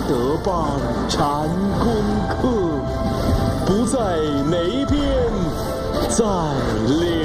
德邦禅功课，不在哪边，在岭